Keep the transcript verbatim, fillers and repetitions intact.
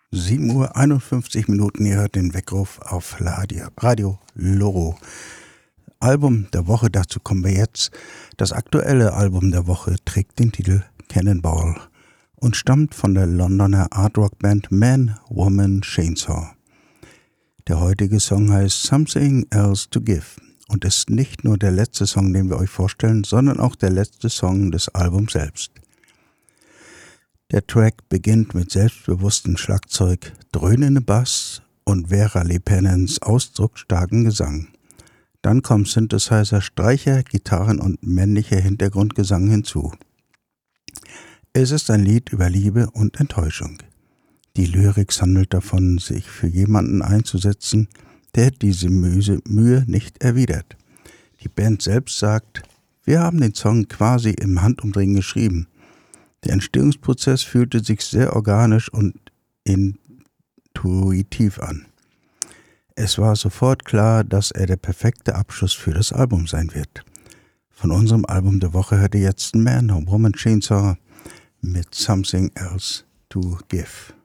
sieben Uhr einundfünfzig Minuten, ihr hört den Weckruf auf Radio, Radio Loro. Album der Woche, dazu kommen wir jetzt. Das aktuelle Album der Woche trägt den Titel Cannonball und stammt von der Londoner Art-Rock-Band Man, Woman, Chainsaw. Der heutige Song heißt Something Else to Give und ist nicht nur der letzte Song, den wir euch vorstellen, sondern auch der letzte Song des Albums selbst. Der Track beginnt mit selbstbewusstem Schlagzeug, dröhnendem Bass und Vera Lepennens ausdrucksstarken Gesang. Dann kommen Synthesizer, Streicher, Gitarren und männlicher Hintergrundgesang hinzu. Es ist ein Lied über Liebe und Enttäuschung. Die Lyrik handelt davon, sich für jemanden einzusetzen, der diese Mühe nicht erwidert. Die Band selbst sagt, wir haben den Song quasi im Handumdrehen geschrieben. Der Entstehungsprozess fühlte sich sehr organisch und intuitiv an. Es war sofort klar, dass er der perfekte Abschluss für das Album sein wird. Von unserem Album der Woche hört ihr jetzt Man, Woman, Chainsaw mit Something Else to Give.